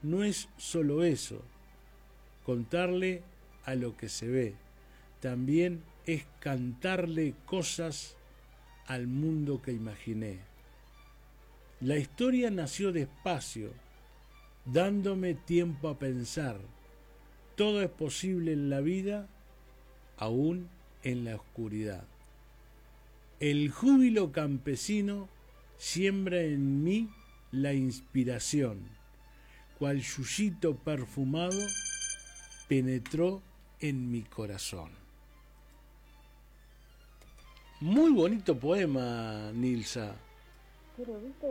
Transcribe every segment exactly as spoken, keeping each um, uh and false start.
no es solo eso, contarle a lo que se ve, también es cantarle cosas al mundo que imaginé. La historia nació despacio, dándome tiempo a pensar. Todo es posible en la vida, aún en la oscuridad. El júbilo campesino siembra en mí la inspiración, cual yuyito perfumado penetró en mi corazón. Muy bonito poema, Nilsa. Pero, ¿viste?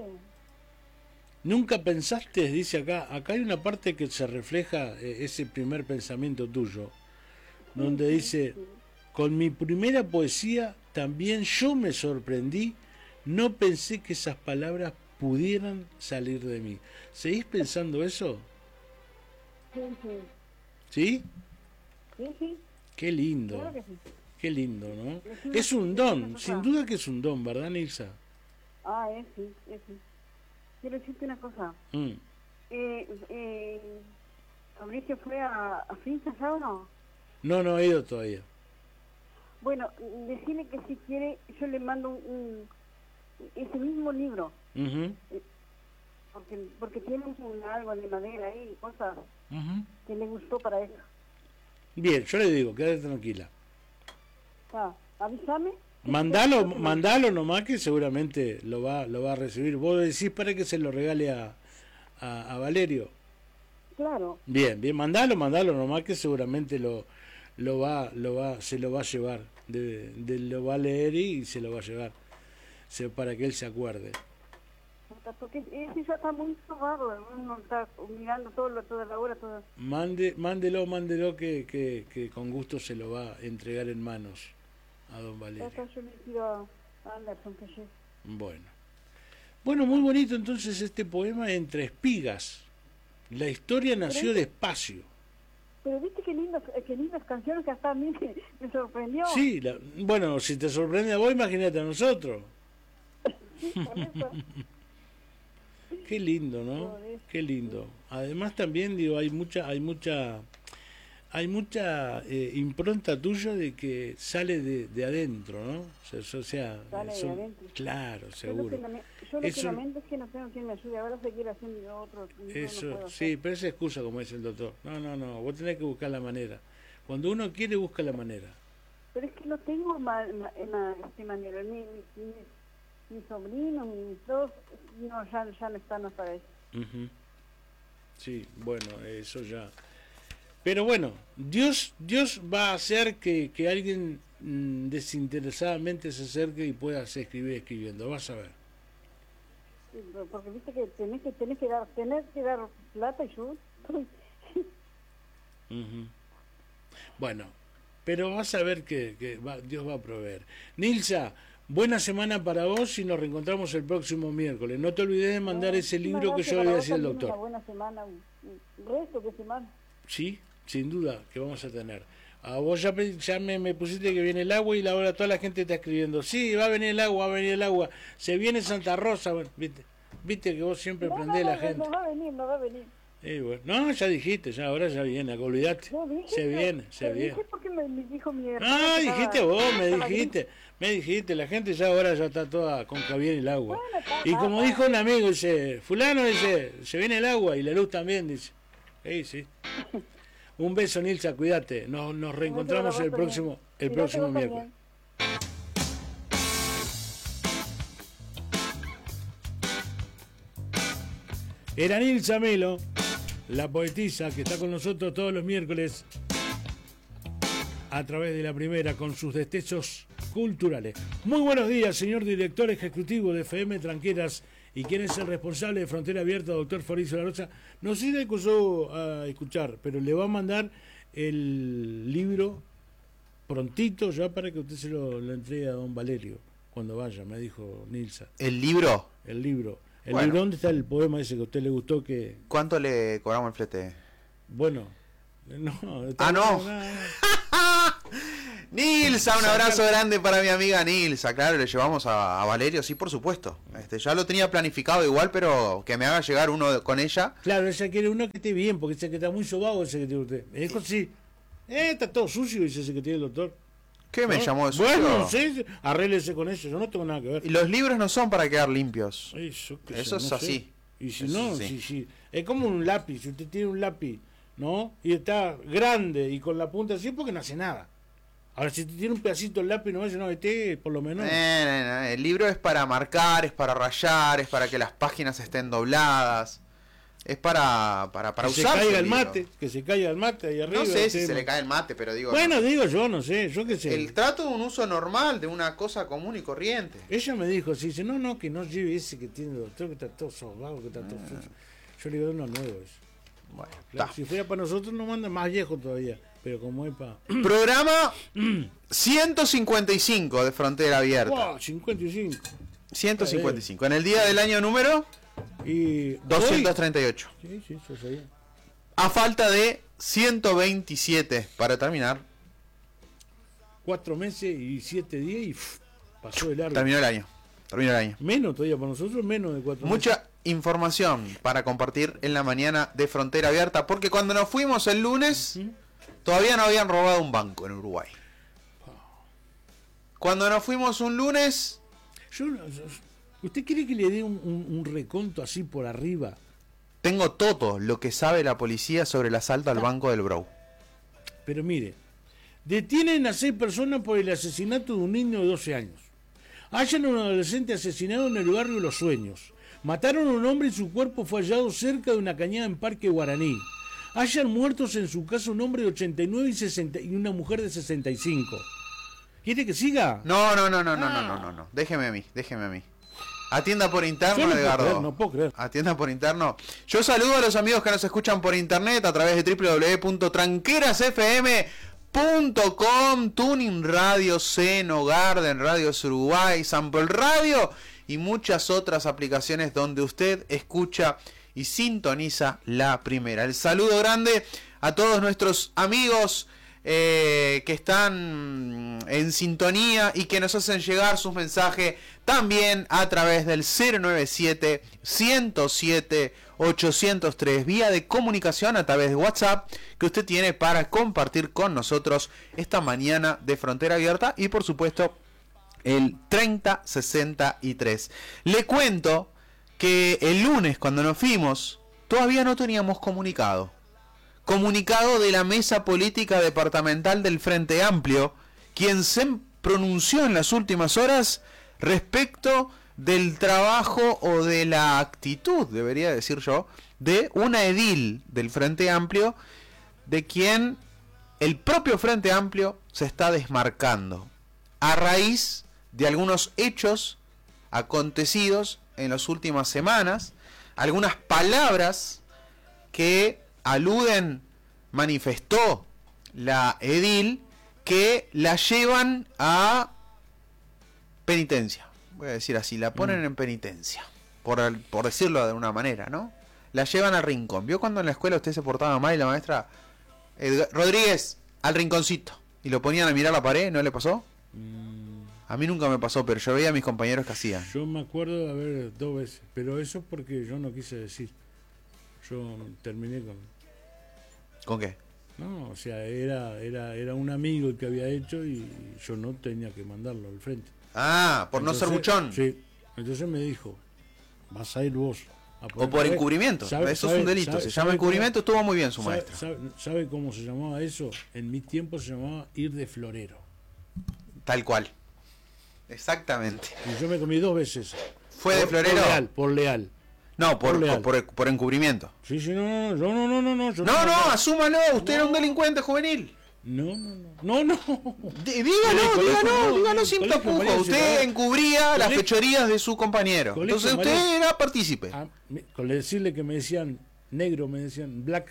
Nunca pensaste, dice acá, acá hay una parte que se refleja eh, ese primer pensamiento tuyo, Sí, donde sí, dice, sí. con mi primera poesía también yo me sorprendí, no pensé que esas palabras pudieran salir de mí. ¿Seguís pensando eso? Sí, sí. ¿Sí? Sí, sí. Qué lindo, Claro que sí. qué lindo, ¿no? Es una- Es un es una don, cosa. sin duda que es un don, ¿verdad, Nilsa? Ah, es sí, es sí. Quiero decirte una cosa. Mm. Eh, eh, ¿Fabricio fue a, a Finca ya o no? No, no he ido todavía. Bueno, decirle que si quiere, yo le mando un, un- ese mismo libro, Ujú, porque porque tiene un, algo de madera ahí, cosas ujú. que le gustó para eso. Bien, yo le digo, quédate tranquila. Ah, avísame. Mandalo, mandalo nomás que seguramente lo va, lo va a recibir. Vos decís para que se lo regale a, a, a Valerio. Claro. Bien, bien, mandalo, mandalo nomás que seguramente lo, lo va, lo va, se lo va a llevar, de, de- lo va a leer y se lo va a llevar, se, para que él se acuerde. Porque ese ya está muy cerrado, uno está mirando todo lo, toda la hora, todo. Mande, mándelo, mándelo que, que, que con gusto se lo va a entregar en manos a don Valerio. Acá yo le pido a Anderson que llegue. Bueno. Bueno, muy bonito entonces este poema Entre espigas. La historia nació despacio. Pero viste qué lindas, qué lindas canciones que hasta a mí me, me sorprendió. Sí, la, bueno, si te sorprende a vos, imagínate a nosotros. Sí, por eso. Qué lindo, ¿no? Qué lindo. Además también digo, hay mucha, hay mucha, hay mucha eh, impronta tuya de que sale de, de adentro, ¿no? O sea, o sea Sale de son- adentro. claro, Yo lo, seguro. que, lame- yo lo que Eso- lamento es que no tengo quien me ayude. Ahora se quiere haciendo otro. y yo no Eso, puedo sí, hacer. pero esa excusa, como dice el doctor. No, no, no, vos tenés que buscar la manera. Cuando uno quiere, busca la manera. Pero es que no tengo ma, ma, ma- este manera. Ni, ni, ni, mi sobrino, ni mis dos, no, ya, ya no están para eso. Ujú. Sí, bueno, eso ya. Pero bueno, Dios, Dios va a hacer que, que alguien mm, desinteresadamente se acerque y pueda escribir escribiendo. Vas a ver. Sí, porque viste que tenés que, tenés que dar, tenés que dar plata y yo. Ujú. Bueno, pero vas a ver que, que va- Dios va a proveer. Nilsa, buena semana para vos y nos reencontramos el próximo miércoles. No te olvides de mandar No, ese muchísimas libro que gracias yo le para voy a vos decir al también, doctor. Una buena semana, un, un resto de semana. Sí, sin duda que vamos a tener. A vos ya, pe- ya me, me pusiste que viene el agua y ahora toda la gente está escribiendo, sí, va a venir el agua, va a venir el agua, se viene Santa Rosa, bueno, viste, viste que vos siempre No, prendés no, la no, gente. no va a venir, no va a venir. Eh, bueno, no, ya dijiste, ya ahora ya viene, olvidate, Yo dije, se viene, se te viene. dije porque me, me dijo mi hermano. Ah, que dijiste estaba- vos, me estaba dijiste, me dijiste, la gente ya ahora ya está toda con que viene el agua. Bueno, está, Y está, como está. dijo un amigo, dice, fulano dice, se viene el agua y la luz también, dice. Sí, sí. Un beso, Nilsa, cuídate. Nos, nos reencontramos para el vos próximo, también. el Cuídate próximo vos miércoles. también. Era Nilsa Melo, la poetisa que está con nosotros todos los miércoles a través de La Primera con sus destellos culturales. Muy buenos días, señor director ejecutivo de F M Tranqueras y quien es el responsable de Frontera Abierta, doctor Fabricio La Rosa. No sé si le acusó a escuchar, pero le va a mandar el libro prontito ya para que usted se lo, lo entregue a don Valerio cuando vaya, me dijo Nilsa. ¿El libro? El libro. El Bueno. libro, ¿dónde está el poema ese que a usted le gustó? Que ¿Cuánto le cobramos el flete? bueno, no, Ah, no. nada. Nilsa, un abrazo grande para mi amiga Nilsa. Claro, le llevamos a, a Valerio, sí, por supuesto. Este, ya lo tenía planificado igual, pero que me haga llegar uno de, con ella. Claro, ella quiere uno que esté bien, porque ese que está muy sobado, ese que tiene usted. Me dijo, sí, eh, está todo sucio, dice ese que tiene el doctor. ¿Qué me ¿No? llamó de sucio? Bueno, no sé, arréglese con eso, yo no tengo nada que ver. Y los libros no son para quedar limpios. Eso, que Eso sé, es no así. sé. Y si Eso no, sí. si, si, es como un lápiz, si usted tiene un lápiz, ¿no? Y está grande y con la punta así, porque no hace nada. Ahora, si usted tiene un pedacito del lápiz, no, no, este, por lo menos. Eh, no, no, el libro es para marcar, es para rayar, es para que las páginas estén dobladas. Es para, para, para que usar. se caiga el mate, que se caiga el mate ahí arriba. No sé si usted... se le cae el mate, pero digo. Bueno, no. digo yo, no sé, yo qué sé. El trato de un uso normal, de una cosa común y corriente. Ella me dijo, sí, dice, no, no, que no lleve ese que tiene el doctor, que está todo sobado, que está todo Ah. sucio. Yo le digo, no, nuevo eso. Bueno, Claro, está. si fuera para nosotros nos mandan más viejo todavía, pero como es para... Programa ciento cincuenta y cinco de Frontera Abierta. ¡Wow! cincuenta y cinco. ciento cincuenta y cinco. En el día del año número Y doscientos treinta y ocho. hoy- Sí, sí, eso sabía. A falta de ciento veintisiete para terminar. Cuatro meses y siete días y ¡pff! Pasó de largo. Terminó el año. Terminó el año. Menos todavía para nosotros, menos de cuatro Mucha meses. información para compartir en la mañana de Frontera Abierta, porque cuando nos fuimos el lunes, ¿Mm? todavía no habían robado un banco en Uruguay. Cuando nos fuimos un lunes, Yo, no- yo- ¿Usted quiere que le dé un, un- un reconto así por arriba? tengo todo lo que sabe la policía sobre el asalto al banco del Brou. Pero mire, detienen a seis personas por el asesinato de un niño de doce años. Hallan a un adolescente asesinado en el barrio Los Sueños. Mataron a un hombre y su cuerpo fue hallado cerca de una cañada en Parque Guaraní. Hallan muertos en su casa un hombre de ochenta y nueve y, sesenta, y una mujer de sesenta y cinco. ¿Quiere que siga? No, no, no, no, no, Ah. no, no, no, no. Déjeme a mí, déjeme a mí. Atienda por interno, Yo no puedo Edgardo. creer, no puedo creer. Atienda por interno. Yo saludo a los amigos que nos escuchan por internet a través de w w w punto tranqueras f m punto com, Tuning Radio, Seno, Garden, Radio Uruguay, Sample Radio y muchas otras aplicaciones donde usted escucha y sintoniza la primera. El saludo grande a todos nuestros amigos eh, que están en sintonía y que nos hacen llegar sus mensajes también a través del cero nueve siete, ciento siete, ochocientos tres, vía de comunicación a través de WhatsApp que usted tiene para compartir con nosotros esta mañana de Frontera Abierta y por supuesto el treinta sesenta y tres. Le cuento que el lunes cuando nos fuimos todavía no teníamos comunicado. Comunicado de la Mesa Política Departamental del Frente Amplio, quien se pronunció en las últimas horas respecto del trabajo o de la actitud, debería decir yo, de una edil del Frente Amplio, de quien el propio Frente Amplio se está desmarcando, a raíz de algunos hechos acontecidos en las últimas semanas, algunas palabras que aluden, manifestó la edil, que la llevan a penitencia. Voy a decir así, la ponen mm. en penitencia, por, el, por decirlo de una manera, ¿no? La llevan al rincón. ¿Vio cuando en la escuela usted se portaba mal y la maestra, Edgar, Rodríguez, al rinconcito, y lo ponían a mirar la pared? ¿No le pasó? Mm. A mí nunca me pasó, pero yo veía a mis compañeros que hacían. Yo me acuerdo de haber dos veces, pero eso es porque yo no quise decir. Yo terminé con... ¿Con qué? No, o sea, era era era un amigo el que había hecho y yo no tenía que mandarlo al frente. Ah, por entonces, no ser buchón. Sí, entonces me dijo, vas a ir vos. A o por sabe, encubrimiento, sabe, eso sabe, es un delito, sabe, se llama encubrimiento, cómo, estuvo muy bien su sabe, maestra. Sabe, ¿Sabe cómo se llamaba eso? En mi tiempo se llamaba ir de florero. Tal cual. Exactamente. Y yo me comí dos veces. ¿Fue por, de florero? Por leal, por leal. No, por, por, por, por encubrimiento. Sí, sí, no, no, no, no, no, no. Yo no, no, no, asúmalo, usted no. era un delincuente juvenil. No, no, no, no, no. D dígalo, dígalo, dígalo sin tapujos. Usted encubría las fechorías de su compañero. Entonces usted María. era partícipe. Ah, con decirle que me decían negro, me decían black,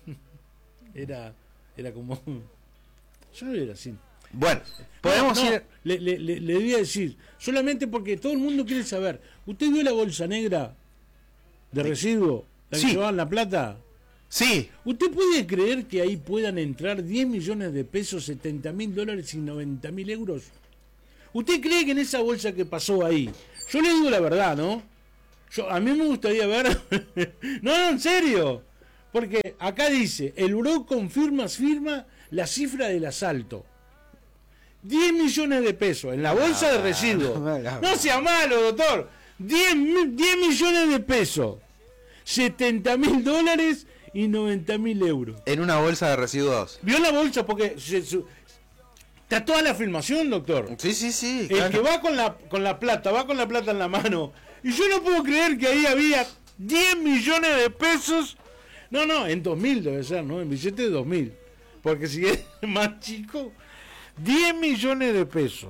era, era como... Yo era así. Bueno, podemos no, no, ir... Le, le, le, le debía decir, solamente porque todo el mundo quiere saber. ¿Usted vio la bolsa negra de residuo? ¿La que sí. llevaban La Plata? Sí. ¿Usted puede creer que ahí puedan entrar diez millones de pesos, setenta mil dólares y noventa mil euros? ¿Usted cree que en esa bolsa que pasó ahí? Yo le digo la verdad, ¿no? Yo, a mí me gustaría ver... no, no, en serio. Porque acá dice, el buró confirma, firma la cifra del asalto. diez millones de pesos en la bolsa no, de residuos. No, no, no sea malo, doctor. diez millones de pesos. setenta mil dólares y noventa mil euros. En una bolsa de residuos. ¿Vio la bolsa? Porque se, su, está toda la filmación, doctor. Sí, sí, sí. El claro. que va con la, con la plata, va con la plata en la mano. Y yo no puedo creer que ahí había diez millones de pesos. No, no, en dos mil debe ser, ¿no? En billete de dos mil. Porque si es más chico, diez millones de pesos.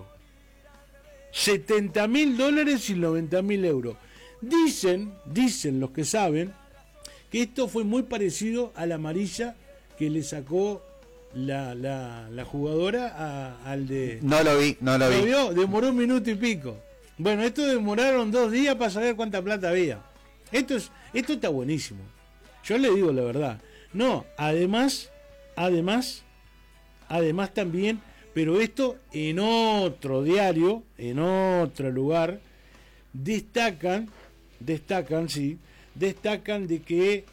setenta mil dólares y noventa mil euros. Dicen, dicen los que saben, que esto fue muy parecido a la amarilla que le sacó la, la, la jugadora a, al de... No lo vi, no lo vi. ¿Lo vio? Demoró un minuto y pico. Bueno, esto demoraron dos días para saber cuánta plata había. Esto es, esto está buenísimo. Yo le digo la verdad. No, además, además, además también, pero esto en otro diario, en otro lugar, destacan, destacan, sí, destacan de que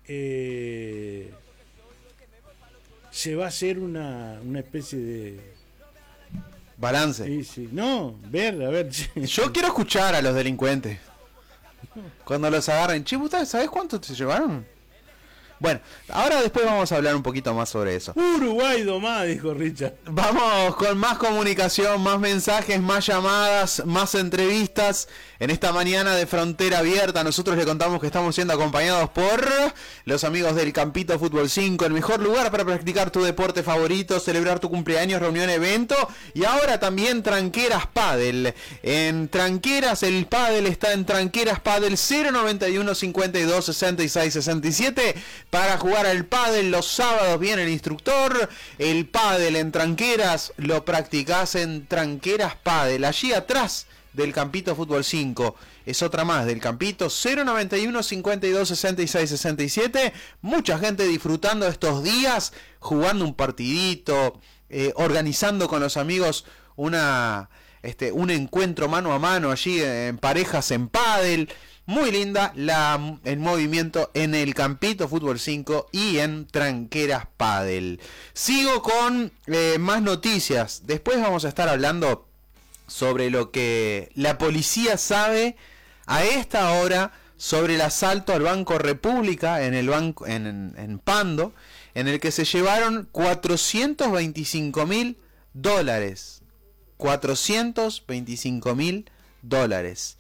eh, se va a hacer una, una especie de balance. Sí, sí. No, ver, a ver. Yo quiero escuchar a los delincuentes cuando los agarren. Che, ¿ustedes sabés cuánto se llevaron? Bueno, ahora después vamos a hablar un poquito más sobre eso. Uruguay domás, dijo Richard. Vamos con más comunicación, más mensajes, más llamadas, más entrevistas. En esta mañana de Frontera Abierta nosotros le contamos que estamos siendo acompañados por los amigos del Campito Fútbol cinco, el mejor lugar para practicar tu deporte favorito, celebrar tu cumpleaños, reunión, evento. Y ahora también Tranqueras Pádel. En Tranqueras el Pádel está en Tranqueras Pádel cero noventa y uno cincuenta y dos sesenta y seis sesenta y siete. Para jugar al pádel los sábados viene el instructor. El pádel en Tranqueras lo practicás en Tranqueras Pádel, allí atrás del Campito Fútbol cinco. Es otra más del Campito, cero noventa y uno cincuenta y dos sesenta y seis sesenta y siete. Mucha gente disfrutando estos días, jugando un partidito, eh, organizando con los amigos una, este, un encuentro mano a mano allí en parejas en pádel. Muy linda la, el movimiento en el Campito Fútbol cinco y en Tranqueras Pádel. Sigo con eh, más noticias. Después vamos a estar hablando sobre lo que la policía sabe a esta hora sobre el asalto al Banco República en el banco en, en, en Pando, en el que se llevaron cuatrocientos veinticinco mil dólares. cuatrocientos veinticinco mil dólares.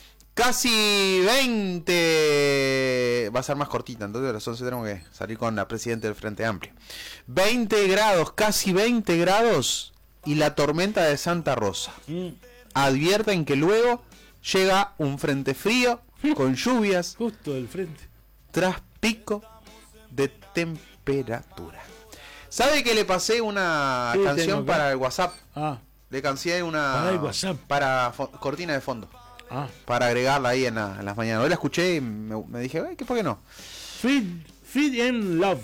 Casi veinte, va a ser más cortita, entonces a las once tenemos que salir con la presidenta del Frente Amplio. veinte grados, casi veinte grados y la tormenta de Santa Rosa. Mm. Advierten que luego llega un frente frío con lluvias. Justo del frente. Tras pico de temperatura. ¿Sabe que le pasé una sí, canción para el WhatsApp? Ah. Le cansé una para el WhatsApp. Para cortina de fondo. Ah. Para agregarla ahí en, la, en las mañanas. Hoy la escuché y me, me dije, ¿qué por qué no? Free, free and Love.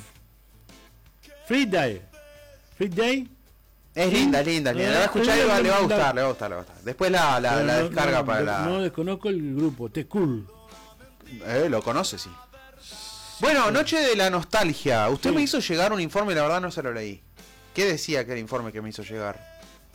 Free Day. Free Day. Es ¿sí? linda, linda, linda. La va a escuchar y le va, le va a gustar, le va a gustar, le va a gustar. Después la, la, la no, descarga no, para no, la... No desconozco el grupo, Te Cool. Eh, lo conoce, sí. Bueno, Noche de la Nostalgia. Usted sí. me hizo llegar un informe, la verdad no se lo leí. ¿Qué decía que el informe que me hizo llegar?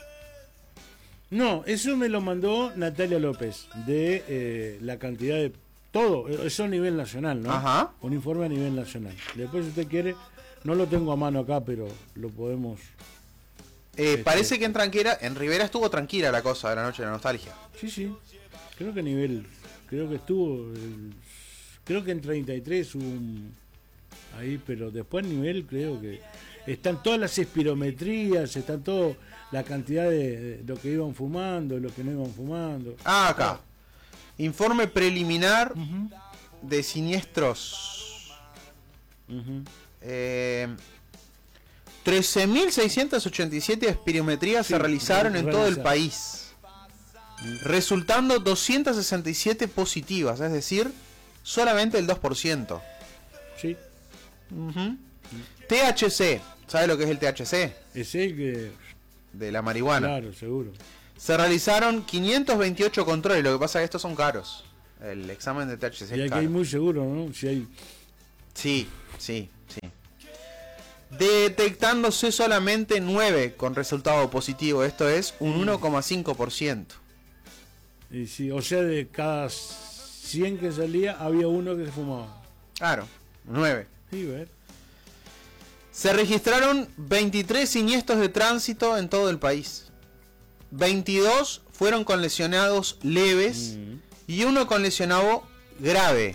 No, eso me lo mandó Natalia López, de eh, la cantidad de... Todo, eso a nivel nacional, ¿no? Ajá. Un informe a nivel nacional. Después, si usted quiere, no lo tengo a mano acá, pero lo podemos... Eh, este... Parece que en Tranquera, en Rivera estuvo tranquila la cosa de la Noche de la Nostalgia. Sí, sí. Creo que a nivel... Creo que estuvo... El, creo que en treinta y tres hubo un... Ahí, pero después a nivel creo que... Están todas las espirometrías, están todo... La cantidad de, de lo que iban fumando, lo que no iban fumando. Ah, acá. Ah. Informe preliminar uh-huh. de siniestros. Uh-huh. Eh, trece mil seiscientas ochenta y siete espirometrías sí, se realizaron en todo el país, resultando doscientas sesenta y siete positivas, es decir, solamente el dos por ciento. Sí. Uh-huh. T H C, ¿sabe lo que es el T H C? Es el que... De la marihuana. Claro, seguro. Se realizaron quinientos veintiocho controles, lo que pasa es que estos son caros. El examen de T H C y es hay caro. que ir muy seguro, ¿no? Si hay... Sí, sí, sí. Detectándose solamente nueve con resultado positivo, esto es un uno coma cinco por ciento. Y sí, o sea, de cada cien que salía, había uno que se fumaba. Claro, nueve. Sí, ver. Se registraron veintitrés siniestros de tránsito en todo el país. veintidós fueron con lesionados leves mm. y uno con lesionado grave.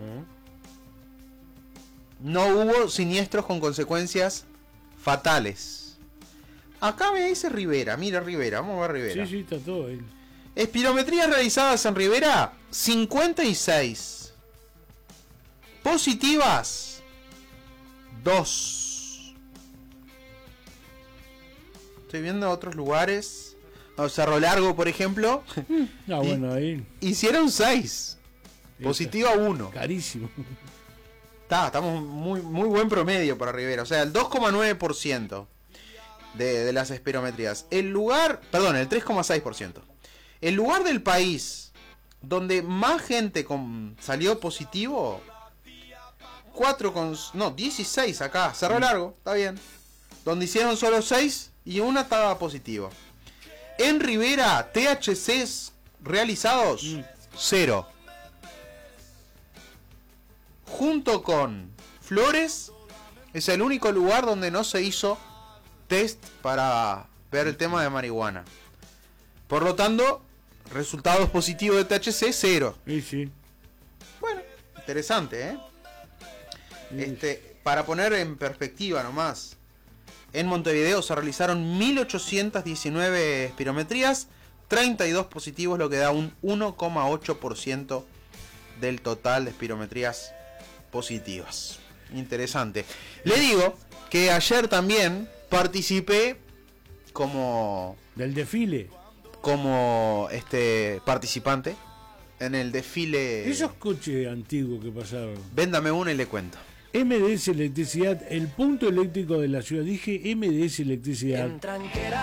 Mm. No hubo siniestros con consecuencias fatales. Acá me dice Rivera, mira Rivera, vamos a ver Rivera. Sí, sí, está todo ahí. Espirometrías realizadas en Rivera, cincuenta y seis. Positivas, dos. Estoy viendo otros lugares. O Cerro Largo, por ejemplo. Ah, bueno, ahí. Hicieron seis. Positiva uno. Carísimo. Está, estamos muy, muy buen promedio para Rivera. O sea, el dos coma nueve por ciento de, de las espirometrías. El lugar, perdón, el tres coma seis por ciento. El lugar del país donde más gente con, salió positivo, cuatro con, no, dieciséis acá, Cerro Largo, está bien. Donde hicieron solo seis y una estaba positiva. En Rivera, T H Cs realizados, mm. cero. Junto con Flores, es el único lugar donde no se hizo test para ver el tema de marihuana. Por lo tanto, resultados positivos de T H C, cero. Sí, sí. Bueno, interesante, ¿eh? Sí. Este, para poner en perspectiva nomás, en Montevideo se realizaron mil ochocientas diecinueve espirometrías, treinta y dos positivos, lo que da un uno coma ocho por ciento del total de espirometrías positivas. Interesante. Le digo que ayer también participé como... ¿Del desfile? Como este participante en el desfile. Esos coches antiguos que pasaron. Véndame uno y le cuento. M D S Electricidad, el punto eléctrico de la ciudad. Dije M D S Electricidad.